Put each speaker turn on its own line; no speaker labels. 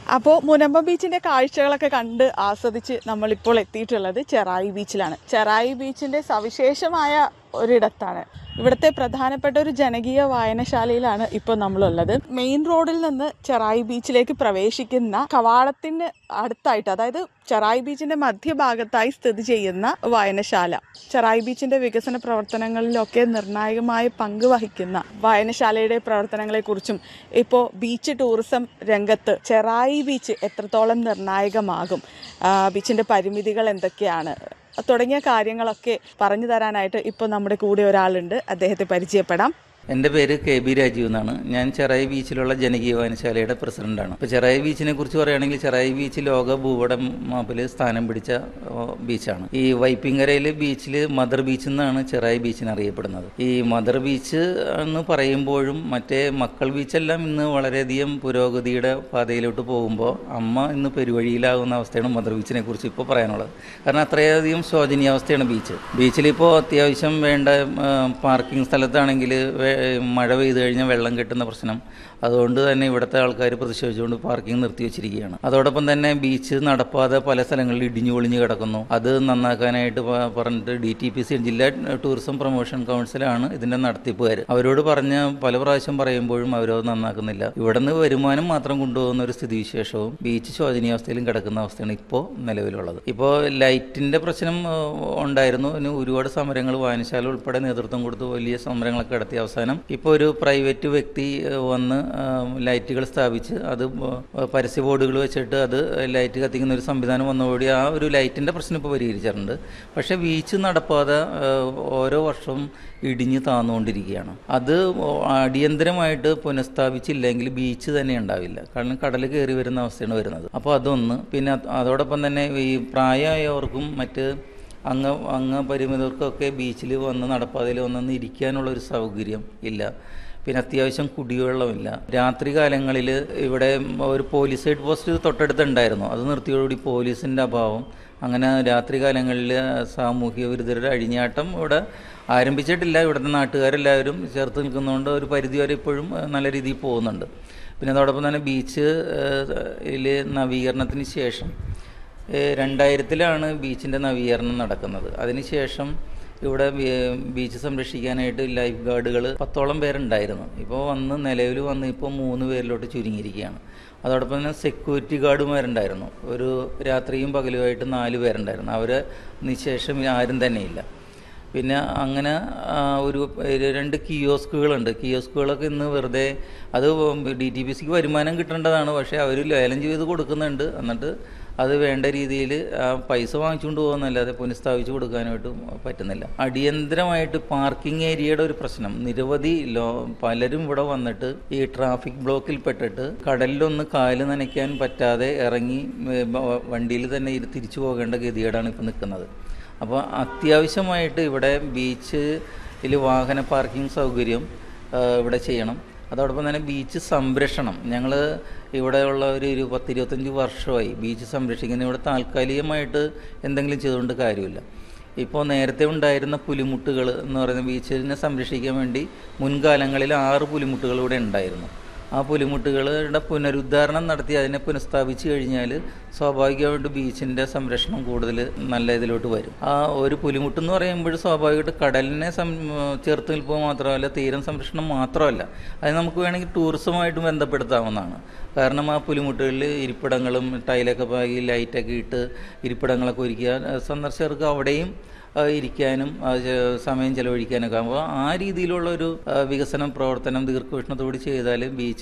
അപ്പോൾ മുനമ്പം ബീച്ചിൻ്റെ കാഴ്ചകളൊക്കെ കണ്ട് ആസ്വദിച്ച് നമ്മളിപ്പോൾ എത്തിയിട്ടുള്ളത് ചെറായി ബീച്ചിലാണ്. ചെറായി ബീച്ചിൻ്റെ സവിശേഷമായ ഒരിടത്താണ്. ഇവിടുത്തെ പ്രധാനപ്പെട്ട ഒരു ജനകീയ വായനശാലയിലാണ് ഇപ്പോൾ നമ്മളുള്ളത്. മെയിൻ റോഡിൽ നിന്ന് ചെറായി ബീച്ചിലേക്ക് പ്രവേശിക്കുന്ന കവാടത്തിന് അടുത്തായിട്ട്, അതായത് ചെറായി ബീച്ചിൻ്റെ മധ്യഭാഗത്തായി സ്ഥിതി ചെയ്യുന്ന വായനശാല. ചെറായി ബീച്ചിൻ്റെ വികസന പ്രവർത്തനങ്ങളിലൊക്കെ നിർണായകമായ പങ്ക് വഹിക്കുന്ന വായനശാലയുടെ പ്രവർത്തനങ്ങളെക്കുറിച്ചും ഇപ്പോൾ ബീച്ച് ടൂറിസം രംഗത്ത് ചെറായി ബീച്ച് എത്രത്തോളം നിർണായകമാകും, ബീച്ചിൻ്റെ പരിമിതികൾ എന്തൊക്കെയാണ് തുടങ്ങിയ കാര്യങ്ങളൊക്കെ പറഞ്ഞു തരാനായിട്ട് ഇപ്പോൾ നമ്മുടെ കൂടെ ഒരാളുണ്ട്. അദ്ദേഹത്തെ പരിചയപ്പെടാം.
എൻ്റെ പേര് KB രാജീവ് എന്നാണ്. ഞാൻ ചെറായി ബീച്ചിലുള്ള ജനകീയ വായനശാലയുടെ പ്രസിഡന്റാണ്. ഇപ്പോൾ ചെറായി ബീച്ചിനെ കുറിച്ച് പറയുകയാണെങ്കിൽ ചെറായി ബീച്ച് ലോക ഭൂപട മാപ്പിൽ സ്ഥാനം പിടിച്ച ബീച്ചാണ്. ഈ വൈപ്പിങ്കരയിൽ ബീച്ചിൽ മദർ ബീച്ച് എന്നാണ് ചെറായി ബീച്ചിന് അറിയപ്പെടുന്നത്. ഈ മദർ ബീച്ച് എന്ന് പറയുമ്പോഴും മറ്റേ മക്കൾ ബീച്ചെല്ലാം ഇന്ന് വളരെയധികം പുരോഗതിയുടെ പാതയിലോട്ട് പോകുമ്പോൾ അമ്മ ഇന്ന് പെരുവഴിയിലാകുന്ന അവസ്ഥയാണ് മദർ ബീച്ചിനെ കുറിച്ച് ഇപ്പോൾ പറയാനുള്ളത്. കാരണം അത്രയധികം ശോചനീയാവസ്ഥയാണ് ബീച്ചിലിപ്പോൾ അത്യാവശ്യം വേണ്ട പാർക്കിംഗ് സ്ഥലത്താണെങ്കിൽ മഴ പെയ്തു കഴിഞ്ഞാൽ വെള്ളം കെട്ടുന്ന പ്രശ്നം. അതുകൊണ്ട് തന്നെ ഇവിടുത്തെ ആൾക്കാർ പ്രതിഷേധിച്ചുകൊണ്ട് പാർക്കിംഗ് നിർത്തി വെച്ചിരിക്കുകയാണ്. അതോടൊപ്പം തന്നെ ബീച്ച് നടപ്പാതെ പല സ്ഥലങ്ങളിൽ ഇടിഞ്ഞു പൊളിഞ്ഞു കിടക്കുന്നു. അത് നന്നാക്കാനായിട്ട് പറഞ്ഞിട്ട് DTPC ജില്ലാ ടൂറിസം പ്രൊമോഷൻ കൗൺസിലാണ് ഇതിൻ്റെ നടത്തിപ്പുകാർ. അവരോട് പല പ്രാവശ്യം പറയുമ്പോഴും അവരത് നന്നാക്കുന്നില്ല. ഇവിടെ നിന്ന് വരുമാനം മാത്രം കൊണ്ടുപോകുന്ന ഒരു സ്ഥിതിവിശേഷവും ബീച്ച് ശോചനീയാവസ്ഥയിലും കിടക്കുന്ന അവസ്ഥയാണ് ഇപ്പോൾ നിലവിലുള്ളത്. ഇപ്പോൾ ലൈറ്റിൻ്റെ പ്രശ്നം ഉണ്ടായിരുന്നു. അതിന് ഒരുപാട് സമരങ്ങൾ വായനശാല ഉൾപ്പെടെ നേതൃത്വം കൊടുത്ത് വലിയ സമരങ്ങളൊക്കെ നടത്തിയ അവസാനം ഇപ്പോൾ ഒരു പ്രൈവറ്റ് വ്യക്തി വന്ന് ലൈറ്റുകൾ സ്ഥാപിച്ച് അത് പരസ്യ ബോർഡുകൾ വെച്ചിട്ട് അത് ലൈറ്റ് കത്തിക്കുന്ന ഒരു സംവിധാനം വന്നതോടെ ആ ഒരു ലൈറ്റിൻ്റെ പ്രശ്നം ഇപ്പോൾ പരിഹരിച്ചിട്ടുണ്ട്. പക്ഷേ ബീച്ച് നടപ്പാതെ ഓരോ വർഷവും ഇടിഞ്ഞ് താന്നുകൊണ്ടിരിക്കുകയാണ്. അത് അടിയന്തരമായിട്ട് പുനഃസ്ഥാപിച്ചില്ലെങ്കിൽ ബീച്ച് തന്നെ ഉണ്ടാവില്ല. കാരണം കടൽ കയറി വരുന്ന അവസ്ഥയാണ് വരുന്നത്. അപ്പോൾ അതൊന്ന്. പിന്നെ അതോടൊപ്പം തന്നെ ഈ പ്രായമായവർക്കും മറ്റ് പരിമിതർക്കൊക്കെ ബീച്ചിൽ വന്ന് നടപ്പാതയിൽ വന്നൊന്ന് ഇരിക്കാനുള്ളൊരു സൗകര്യം ഇല്ല. പിന്നെ അത്യാവശ്യം കുടിവെള്ളമില്ല. രാത്രി കാലങ്ങളിൽ ഇവിടെ ഒരു പോലീസ് ഹെഡ് പോസ്റ്റ് തൊട്ടടുത്തുണ്ടായിരുന്നു. അത് നിർത്തിയോടുകൂടി പോലീസിൻ്റെ അഭാവം. അങ്ങനെ രാത്രി കാലങ്ങളിൽ സാമൂഹിക വിരുദ്ധരുടെ അഴിഞ്ഞാട്ടം ഇവിടെ ആരംഭിച്ചിട്ടില്ല. ഇവിടുത്തെ നാട്ടുകാരെല്ലാവരും ചേർത്ത് നിൽക്കുന്നതുകൊണ്ട് ഒരു പരിധി വരെ ഇപ്പോഴും നല്ല രീതിയിൽ പോകുന്നുണ്ട്. പിന്നെ അതോടൊപ്പം തന്നെ ബീച്ചിൽ നവീകരണത്തിന് ശേഷം 2000-ലാണ് ബീച്ചിൻ്റെ നവീകരണം നടക്കുന്നത്. അതിനുശേഷം ഇവിടെ ബീച്ച് സംരക്ഷിക്കാനായിട്ട് ലൈഫ് ഗാർഡുകൾ 10ഓളം പേരുണ്ടായിരുന്നു. ഇപ്പോൾ നിലവിൽ വന്ന് ഇപ്പോൾ 3 പേരിലോട്ട് ചുരുങ്ങിയിരിക്കുകയാണ്. അതോടൊപ്പം തന്നെ സെക്യൂരിറ്റി ഗാർഡുമാരുണ്ടായിരുന്നു. ഒരു രാത്രിയും പകലുമായിട്ട് 4 പേരുണ്ടായിരുന്നു. അവരെ ശേഷം ആരും തന്നെയില്ല. പിന്നെ അങ്ങനെ ഒരു 2 കിയോസ്കുകളുണ്ട്. കിയോസ്കുകളൊക്കെ ഇന്ന് വെറുതെ അത് DTPCക്ക് വരുമാനം കിട്ടേണ്ടതാണ്. പക്ഷേ അവർ ലേലം ചെയ്ത് കൊടുക്കുന്നുണ്ട്. എന്നിട്ട് അത് വേണ്ട രീതിയിൽ പൈസ വാങ്ങിച്ചുകൊണ്ട് പോകുന്നല്ലാതെ പുനഃസ്ഥാപിച്ച് കൊടുക്കാനായിട്ട് പറ്റുന്നില്ല. അടിയന്തരമായിട്ട് പാർക്കിംഗ് ഏരിയയുടെ ഒരു പ്രശ്നം. നിരവധി പലരും ഇവിടെ വന്നിട്ട് ഈ ട്രാഫിക് ബ്ലോക്കിൽ പെട്ടിട്ട് കടലിലൊന്ന് കാല് നനയ്ക്കാൻ പറ്റാതെ ഇറങ്ങി വണ്ടിയിൽ തന്നെ തിരിച്ചു പോകേണ്ട ഗതികേടാണ് ഇപ്പോൾ നിൽക്കുന്നത്. അപ്പോൾ അത്യാവശ്യമായിട്ട് ഇവിടെ ബീച്ചിൽ വാഹന പാർക്കിംഗ് സൗകര്യം ഇവിടെ ചെയ്യണം. അതോടൊപ്പം തന്നെ ബീച്ച് സംരക്ഷണം. ഞങ്ങൾ ഇവിടെയുള്ള ഒരു 10-25 വർഷമായി ബീച്ച് സംരക്ഷിക്കുന്നത്. ഇവിടെ താൽക്കാലികമായിട്ട് എന്തെങ്കിലും ചെയ്തുകൊണ്ട് കാര്യമില്ല. ഇപ്പോൾ നേരത്തെ ഉണ്ടായിരുന്ന പുലിമുട്ടുകൾ എന്ന് പറയുന്ന ബീച്ചിനെ സംരക്ഷിക്കാൻ വേണ്ടി മുൻകാലങ്ങളിൽ 6 പുലിമുട്ടുകൾ ഇവിടെ ഉണ്ടായിരുന്നു. ആ പുലിമുട്ടുകളുടെ പുനരുദ്ധാരണം നടത്തി അതിനെ പുനഃസ്ഥാപിച്ച് കഴിഞ്ഞാൽ സ്വാഭാവികമായിട്ട് ബീച്ചിൻ്റെ സംരക്ഷണം കൂടുതൽ നല്ല ഇതിലോട്ട് വരും. ആ ഒരു പുലിമുട്ടെന്ന് പറയുമ്പോൾ സ്വാഭാവികമായിട്ട് കടലിനെ ചേർത്ത് നിൽക്കുക മാത്രമല്ല, തീരം സംരക്ഷണം മാത്രമല്ല, അത് നമുക്ക് വേണമെങ്കിൽ ടൂറിസമായിട്ട് ബന്ധപ്പെടുത്താവുന്നതാണ്. കാരണം ആ പുലിമുട്ടുകളിൽ ഇരിപ്പിടങ്ങളും ടൈലൊക്കെ പാകി ലൈറ്റൊക്കെ ഇട്ട് ഇരിപ്പിടങ്ങളൊക്കെ ഒരുക്കുക സന്ദർശകർക്ക് അവിടെയും ഇരിക്കാനും സമയം ചെലവഴിക്കാനൊക്കെ ആകുമ്പോൾ ആ രീതിയിലുള്ള ഒരു വികസന പ്രവർത്തനം ദീർഘവീക്ഷണത്തോട് ചെയ്താൽ ബീച്ച്